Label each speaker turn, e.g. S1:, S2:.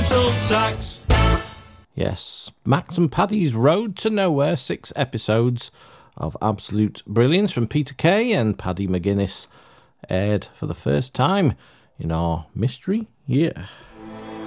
S1: council tax.
S2: Yes, Max and Paddy's Road to Nowhere, 6 episodes of absolute brilliance from Peter Kay and Paddy McGuinness, aired for the first time in our mystery year.